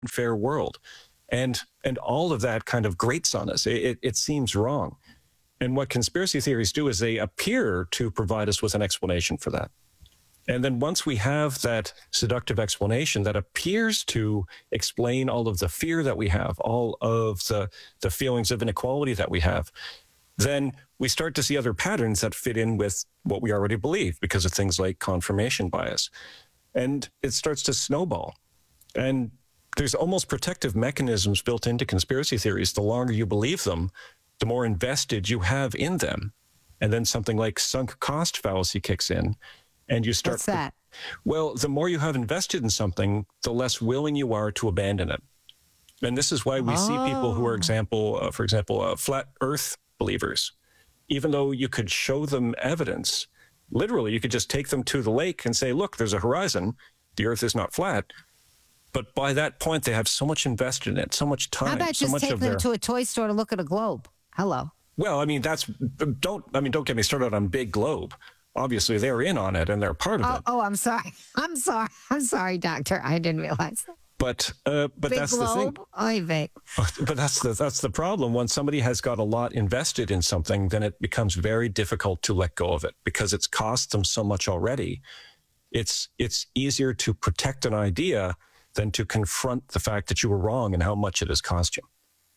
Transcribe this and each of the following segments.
fair world. And all of that kind of grates on us. It seems wrong. And what conspiracy theories do is they appear to provide us with an explanation for that. And then once we have that seductive explanation that appears to explain all of the fear that we have, all of the feelings of inequality that we have, then we start to see other patterns that fit in with what we already believe because of things like confirmation bias. And it starts to snowball. And there's almost protective mechanisms built into conspiracy theories. The longer you believe them, the more invested you have in them. And then something like sunk cost fallacy kicks in. And you start. What's that? Well, the more you have invested in something, the less willing you are to abandon it. And this is why we see people who are, for example, flat Earth believers. Even though you could show them evidence, literally, you could just take them to the lake and say, look, there's a horizon. The Earth is not flat. But by that point, they have so much invested in it, so much time. How about so just much take of them their... to a toy store to look at a globe? Hello. Well, I mean, don't get me started on Big Globe. Obviously, they're in on it and they're part of it. Oh, I'm sorry. I'm sorry, doctor. I didn't realize that. But Big that's globe? the thing. Oy vey. But that's the problem. When somebody has got a lot invested in something, then it becomes very difficult to let go of it because it's cost them so much already. It's easier to protect an idea than to confront the fact that you were wrong and how much it has cost you.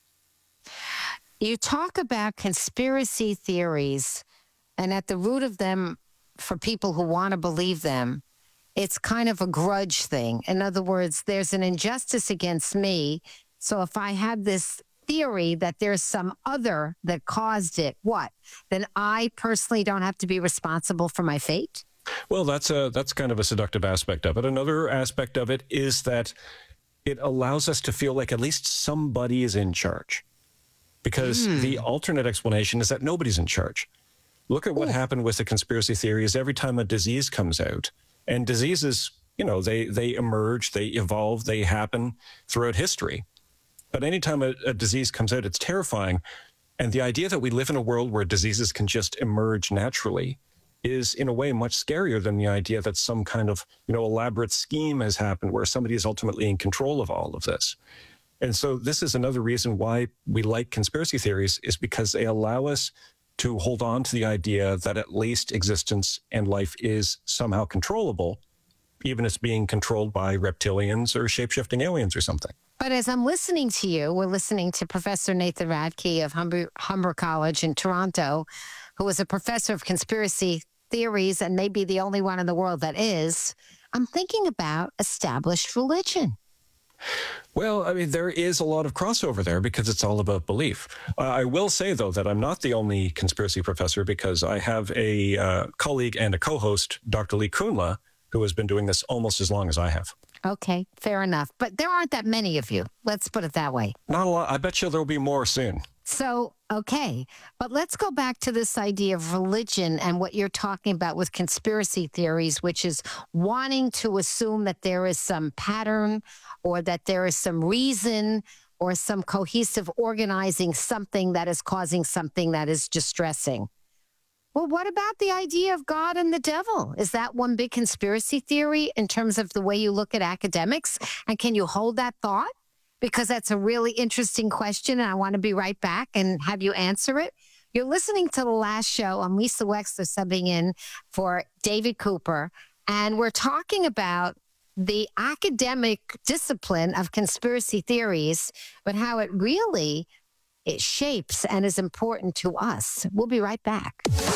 You talk about conspiracy theories, and at the root of them, for people who want to believe them, it's kind of a grudge thing. In other words, there's an injustice against me. So if I have this theory that there's some other that caused it, what? Then I personally don't have to be responsible for my fate? Well, that's kind of a seductive aspect of it. Another aspect of it is that it allows us to feel like at least somebody is in charge. Because the alternate explanation is that nobody's in charge. Look at what happened with the conspiracy theories every time a disease comes out. And diseases, they emerge, they evolve, they happen throughout history. But anytime a disease comes out, it's terrifying. And the idea that we live in a world where diseases can just emerge naturally is, in a way, much scarier than the idea that some kind of, elaborate scheme has happened where somebody is ultimately in control of all of this. And so this is another reason why we like conspiracy theories, is because they allow us to hold on to the idea that at least existence and life is somehow controllable, even if it's being controlled by reptilians or shape-shifting aliens or something. But as I'm listening to you, we're listening to Professor Nathan Radke of Humber College in Toronto, who is a professor of conspiracy theories and maybe the only one in the world that is. I'm thinking about established religion. Well, I mean, there is a lot of crossover there because it's all about belief. I will say, though, that I'm not the only conspiracy professor because I have a colleague and a co-host, Dr. Lee Kunla, who has been doing this almost as long as I have. Okay, fair enough. But there aren't that many of you. Let's put it that way. Not a lot. I bet you there'll be more soon. So, okay. But let's go back to this idea of religion and what you're talking about with conspiracy theories, which is wanting to assume that there is some pattern or that there is some reason or some cohesive organizing something that is causing something that is distressing. Well, what about the idea of God and the devil? Is that one big conspiracy theory in terms of the way you look at academics? And can you hold that thought? Because that's a really interesting question, and I want to be right back and have you answer it. You're listening to The Last Show. I'm Lisa Wexler, subbing in for David Cooper, and we're talking about the academic discipline of conspiracy theories, but how it shapes and is important to us. We'll be right back.